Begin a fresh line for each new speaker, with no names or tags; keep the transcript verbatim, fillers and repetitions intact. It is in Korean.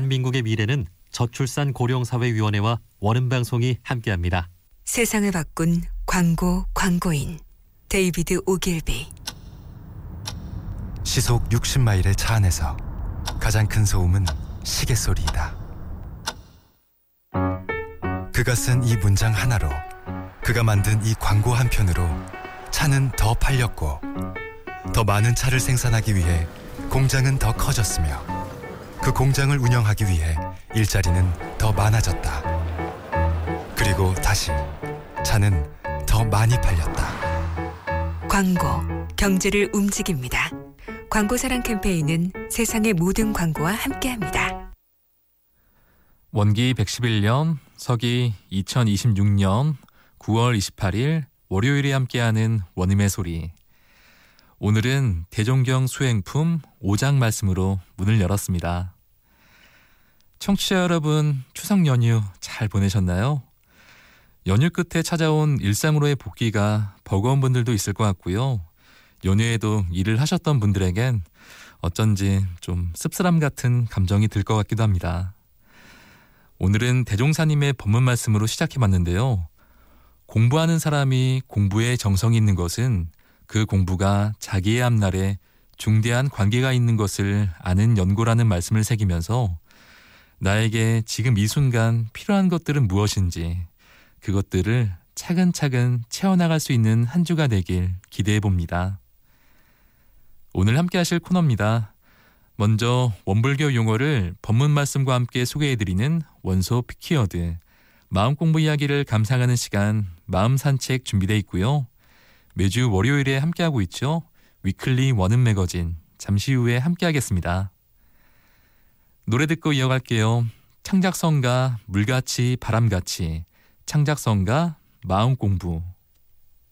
대한민국의 미래는 저출산고령사회위원회와 원음방송이 함께합니다.
세상을 바꾼 광고 광고인 데이비드 오길비.
시속 육십 마일의 차 안에서 가장 큰 소음은 시계 소리이다. 그가 쓴 이 문장 하나로, 그가 만든 이 광고 한 편으로 차는 더 팔렸고, 더 많은 차를 생산하기 위해 공장은 더 커졌으며, 그 공장을 운영하기 위해 일자리는 더 많아졌다. 그리고 다시 차는 더 많이 팔렸다.
광고, 경제를 움직입니다. 광고사랑 캠페인은 세상의 모든 광고와 함께합니다.
원기 백십일 년, 서기 이천이십육 년 구월 이십팔일 월요일에 함께하는 원음의 소리. 오늘은 대종경 수행품 오 장 말씀으로 문을 열었습니다. 청취자 여러분, 추석 연휴 잘 보내셨나요? 연휴 끝에 찾아온 일상으로의 복귀가 버거운 분들도 있을 것 같고요. 연휴에도 일을 하셨던 분들에겐 어쩐지 좀 씁쓸함 같은 감정이 들 것 같기도 합니다. 오늘은 대종사님의 법문 말씀으로 시작해봤는데요. 공부하는 사람이 공부에 정성이 있는 것은 그 공부가 자기의 앞날에 중대한 관계가 있는 것을 아는 연고라는 말씀을 새기면서 나에게 지금 이 순간 필요한 것들은 무엇인지 그것들을 차근차근 채워나갈 수 있는 한 주가 되길 기대해봅니다. 오늘 함께 하실 코너입니다. 먼저 원불교 용어를 법문 말씀과 함께 소개해드리는 원소 피키워드, 마음공부 이야기를 감상하는 시간 마음산책 준비되어 있고요. 매주 월요일에 함께하고 있죠. 위클리 원음 매거진, 잠시 후에 함께하겠습니다. 노래 듣고 이어갈게요. 창작성가 물같이 바람같이, 창작성가 마음공부.